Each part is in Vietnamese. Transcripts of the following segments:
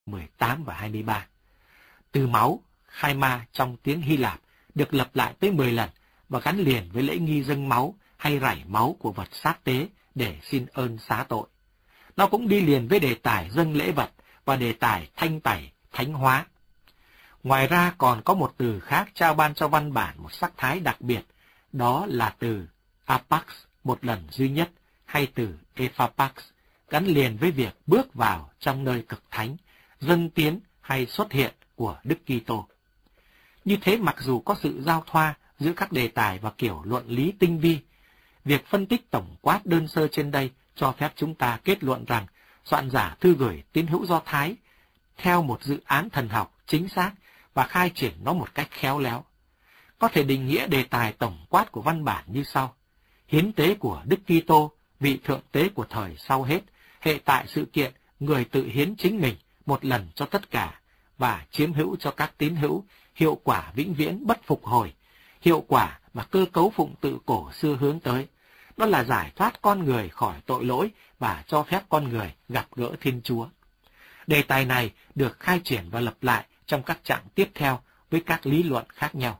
18 và 23. Từ máu, Haima trong tiếng Hy Lạp được lặp lại tới 10 lần và gắn liền với lễ nghi dâng máu hay rải máu của vật sát tế để xin ơn xá tội. Nó cũng đi liền với đề tài dâng lễ vật và đề tài thanh tẩy, thánh hóa. Ngoài ra còn có một từ khác trao ban cho văn bản một sắc thái đặc biệt, đó là từ apax, một lần duy nhất, hay từ ephapax, gắn liền với việc bước vào trong nơi cực thánh, dâng tiến hay xuất hiện của Đức Kitô. Như thế, mặc dù có sự giao thoa giữa các đề tài và kiểu luận lý tinh vi, việc phân tích tổng quát đơn sơ trên đây cho phép chúng ta kết luận rằng soạn giả thư gửi tín hữu Do Thái theo một dự án thần học chính xác và khai triển nó một cách khéo léo. Có thể định nghĩa đề tài tổng quát của văn bản như sau: hiến tế của Đức Kitô, vị thượng tế của thời sau hết, hệ tại sự kiện người tự hiến chính mình một lần cho tất cả và chiếm hữu cho các tín hữu hiệu quả vĩnh viễn bất phục hồi, hiệu quả mà cơ cấu phụng tự cổ xưa hướng tới. Đó là giải thoát con người khỏi tội lỗi và cho phép con người gặp gỡ Thiên Chúa. Đề tài này được khai triển và lặp lại trong các trạng tiếp theo với các lý luận khác nhau.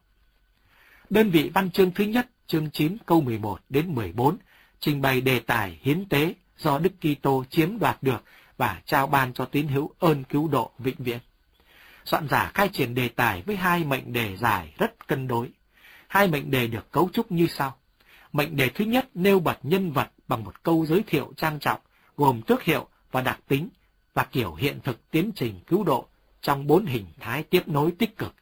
Đơn vị văn chương thứ nhất, chương 9 câu 11 đến 14, trình bày đề tài hiến tế do Đức Kitô chiếm đoạt được và trao ban cho tín hữu ơn cứu độ vĩnh viễn. Soạn giả khai triển đề tài với hai mệnh đề dài rất cân đối. Hai mệnh đề được cấu trúc như sau. Mệnh đề thứ nhất nêu bật nhân vật bằng một câu giới thiệu trang trọng, gồm tước hiệu và đặc tính và kiểu hiện thực tiến trình cứu độ trong 4 hình thái tiếp nối tích cực,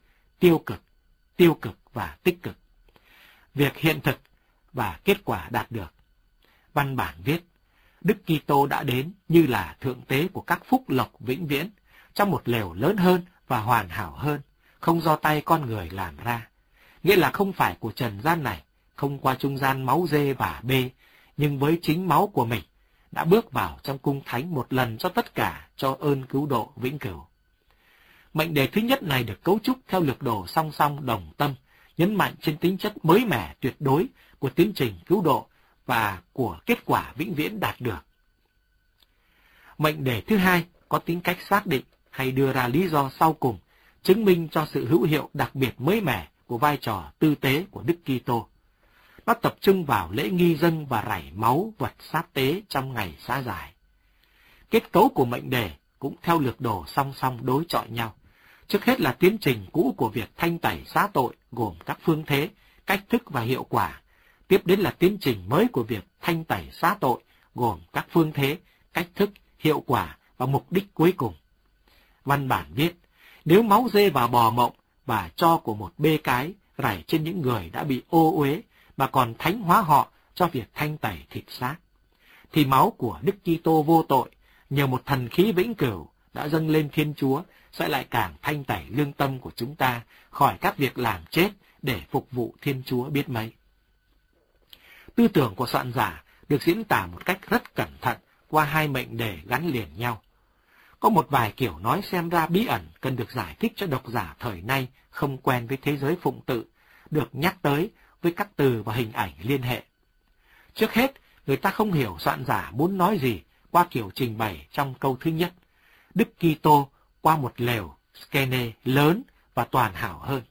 tiêu cực và tích cực. Việc hiện thực và kết quả đạt được. Văn bản viết: Đức Kitô đã đến như là thượng tế của các phúc lộc vĩnh viễn, trong một lều lớn hơn và hoàn hảo hơn, không do tay con người làm ra. Nghĩa là không phải của trần gian này, không qua trung gian máu dê và bê, nhưng với chính máu của mình, đã bước vào trong cung thánh một lần cho tất cả cho ơn cứu độ vĩnh cửu. Mệnh đề thứ nhất này được cấu trúc theo lược đồ song song đồng tâm, nhấn mạnh trên tính chất mới mẻ tuyệt đối của tiến trình cứu độ và của kết quả vĩnh viễn đạt được. Mệnh đề thứ hai có tính cách xác định hay đưa ra lý do sau cùng, chứng minh cho sự hữu hiệu đặc biệt mới mẻ của vai trò tư tế của Đức Kitô. Nó tập trung vào lễ nghi dâng và rải máu vật sát tế trong ngày xá giải. Kết cấu của mệnh đề cũng theo lược đồ song song đối chọi nhau. Trước hết là tiến trình cũ của việc thanh tẩy xá tội gồm các phương thế, cách thức và hiệu quả. Tiếp đến là tiến trình mới của việc thanh tẩy xá tội gồm các phương thế, cách thức, hiệu quả và mục đích cuối cùng. Văn bản viết: nếu máu dê và bò mộng và tro của một bê cái rải trên những người đã bị ô uế mà còn thánh hóa họ cho việc thanh tẩy thịt xác, thì máu của Đức Kitô vô tội nhờ một thần khí vĩnh cửu đã dâng lên Thiên Chúa sẽ lại càng thanh tẩy lương tâm của chúng ta khỏi các việc làm chết để phục vụ Thiên Chúa biết mấy. Tư tưởng của soạn giả được diễn tả một cách rất cẩn thận qua hai mệnh đề gắn liền nhau. Có một vài kiểu nói xem ra bí ẩn cần được giải thích cho độc giả thời nay không quen với thế giới phụng tự, được nhắc tới với các từ và hình ảnh liên hệ. Trước hết, người ta không hiểu soạn giả muốn nói gì qua kiểu trình bày trong câu thứ nhất: Đức Kitô qua một lều skene lớn và toàn hảo hơn.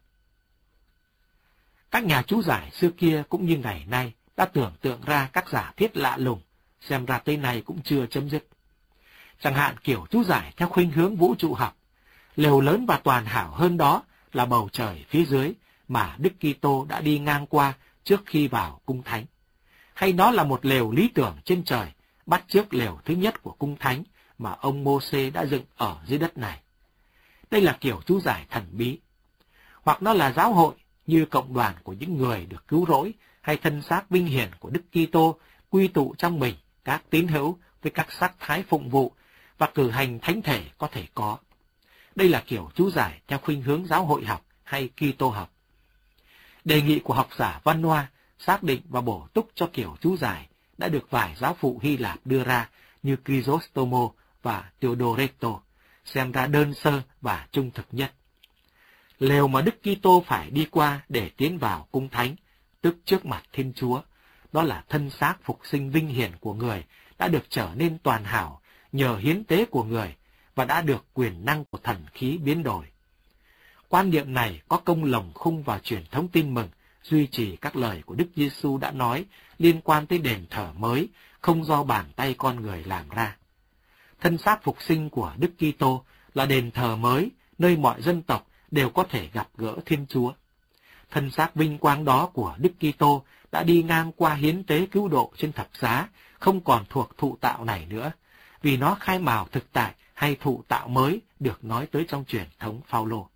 Các nhà chú giải xưa kia cũng như ngày nay đã tưởng tượng ra các giả thiết lạ lùng, xem ra tới nay cũng chưa chấm dứt. Chẳng hạn kiểu chú giải theo khuynh hướng vũ trụ học, lều lớn và toàn hảo hơn đó là bầu trời phía dưới mà Đức Kitô đã đi ngang qua trước khi vào cung thánh. Hay nó là một lều lý tưởng trên trời, bắt chước lều thứ nhất của cung thánh mà ông Mô-xê đã dựng ở dưới đất này. Đây là kiểu chú giải thần bí. Hoặc nó là giáo hội như cộng đoàn của những người được cứu rỗi, hay thân xác vinh hiển của Đức Kitô quy tụ trong mình các tín hữu với các sắc thái phụng vụ và cử hành thánh thể có thể có. Đây là kiểu chú giải theo khuynh hướng giáo hội học hay Kitô học. Đề nghị của học giả Văn Hoa xác định và bổ túc cho kiểu chú giải đã được vài giáo phụ Hy Lạp đưa ra như Chrysostomo và Theodoreto, xem ra đơn sơ và trung thực nhất. Lều mà Đức Kitô phải đi qua để tiến vào cung thánh, tức trước mặt Thiên Chúa, đó là thân xác phục sinh vinh hiển của người đã được trở nên toàn hảo nhờ hiến tế của người và đã được quyền năng của thần khí biến đổi. Quan niệm này có công lồng khung vào truyền thống tin mừng, duy trì các lời của Đức Giêsu đã nói liên quan tới đền thờ mới, không do bàn tay con người làm ra. Thân xác phục sinh của Đức Kitô là đền thờ mới, nơi mọi dân tộc đều có thể gặp gỡ Thiên Chúa. Thân xác vinh quang đó của Đức Kitô đã đi ngang qua hiến tế cứu độ trên thập giá, không còn thuộc thụ tạo này nữa, vì nó khai mào thực tại hay thụ tạo mới được nói tới trong truyền thống Phao-lô.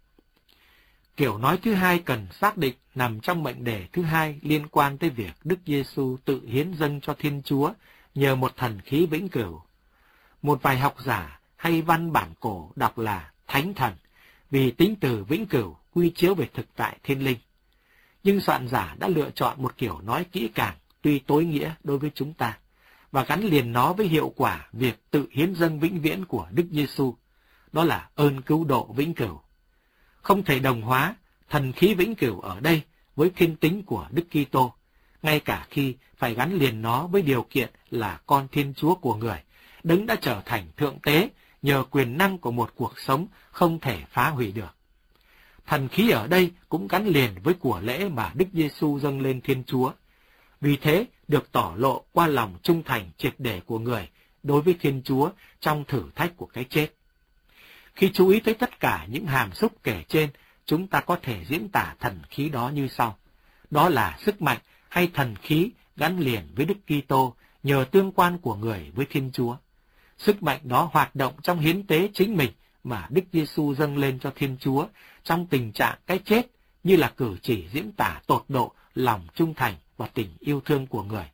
Kiểu nói thứ hai cần xác định nằm trong mệnh đề thứ hai liên quan tới việc Đức Giêsu tự hiến dâng cho Thiên Chúa nhờ một thần khí vĩnh cửu. Một vài học giả hay văn bản cổ đọc là thánh thần, vì tính từ vĩnh cửu quy chiếu về thực tại thiên linh. Nhưng soạn giả đã lựa chọn một kiểu nói kỹ càng, tuy tối nghĩa đối với chúng ta, và gắn liền nó với hiệu quả việc tự hiến dâng vĩnh viễn của Đức Giêsu, đó là ơn cứu độ vĩnh cửu. Không thể đồng hóa thần khí vĩnh cửu ở đây với thiên tính của Đức Kitô, ngay cả khi phải gắn liền nó với điều kiện là con Thiên Chúa của người, Đấng đã trở thành thượng tế nhờ quyền năng của một cuộc sống không thể phá hủy được. Thần khí ở đây cũng gắn liền với của lễ mà Đức Giêsu dâng lên Thiên Chúa, vì thế được tỏ lộ qua lòng trung thành triệt để của người đối với Thiên Chúa trong thử thách của cái chết. Khi chú ý tới tất cả những hàm xúc kể trên, chúng ta có thể diễn tả thần khí đó như sau. Đó là sức mạnh hay thần khí gắn liền với Đức Kitô nhờ tương quan của người với Thiên Chúa. Sức mạnh đó hoạt động trong hiến tế chính mình mà Đức Giêsu dâng lên cho Thiên Chúa trong tình trạng cái chết, như là cử chỉ diễn tả tột độ lòng trung thành và tình yêu thương của người.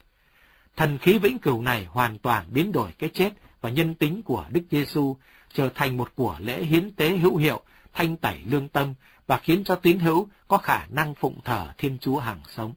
Thần khí vĩnh cửu này hoàn toàn biến đổi cái chết và nhân tính của Đức Giêsu, trở thành một của lễ hiến tế hữu hiệu, thanh tẩy lương tâm và khiến cho tín hữu có khả năng phụng thờ Thiên Chúa hằng sống.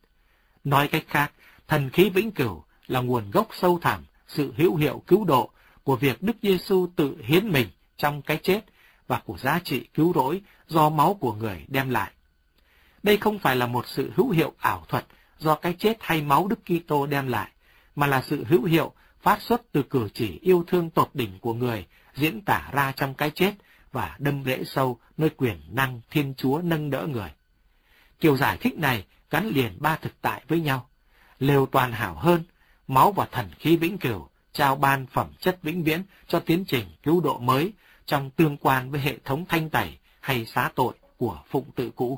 Nói cách khác, thần khí vĩnh cửu là nguồn gốc sâu thẳm sự hữu hiệu cứu độ của việc Đức Giêsu tự hiến mình trong cái chết và của giá trị cứu rỗi do máu của người đem lại. Đây không phải là một sự hữu hiệu ảo thuật do cái chết hay máu Đức Kitô đem lại, mà là sự hữu hiệu phát xuất từ cử chỉ yêu thương tột đỉnh của người diễn tả ra trong cái chết và đâm rễ sâu nơi quyền năng Thiên Chúa nâng đỡ người. Kiểu giải thích này gắn liền ba thực tại với nhau. Lều toàn hảo hơn, máu và thần khí vĩnh cửu trao ban phẩm chất vĩnh viễn cho tiến trình cứu độ mới trong tương quan với hệ thống thanh tẩy hay xá tội của phụng tự cũ.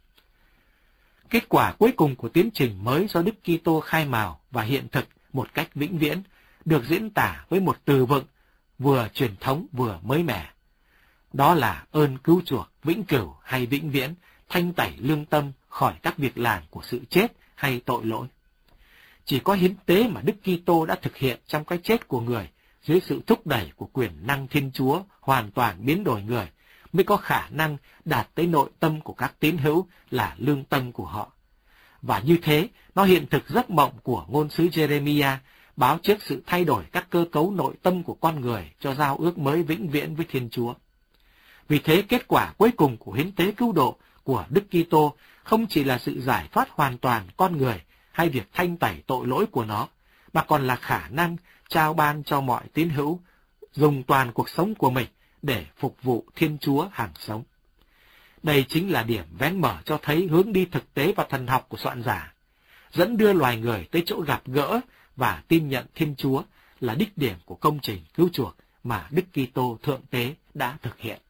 Kết quả cuối cùng của tiến trình mới do Đức Kitô khai mào và hiện thực một cách vĩnh viễn được diễn tả với một từ vựng vừa truyền thống vừa mới mẻ. Đó là ơn cứu chuộc vĩnh cửu hay vĩnh viễn, thanh tẩy lương tâm khỏi các việc làm của sự chết hay tội lỗi. Chỉ có hiến tế mà Đức Kitô đã thực hiện trong cái chết của người dưới sự thúc đẩy của quyền năng Thiên Chúa hoàn toàn biến đổi người mới có khả năng đạt tới nội tâm của các tín hữu là lương tâm của họ. Và như thế, nó hiện thực giấc mộng của ngôn sứ Jeremiah báo trước sự thay đổi các cơ cấu nội tâm của con người cho giao ước mới vĩnh viễn với Thiên Chúa. Vì thế, kết quả cuối cùng của hiến tế cứu độ của Đức Kitô không chỉ là sự giải thoát hoàn toàn con người hay việc thanh tẩy tội lỗi của nó, mà còn là khả năng trao ban cho mọi tín hữu dùng toàn cuộc sống của mình để phục vụ Thiên Chúa hằng sống. Đây chính là điểm vén mở cho thấy hướng đi thực tế và thần học của soạn giả, dẫn đưa loài người tới chỗ gặp gỡ và tin nhận Thiên Chúa là đích điểm của công trình cứu chuộc mà Đức Kitô thượng tế đã thực hiện.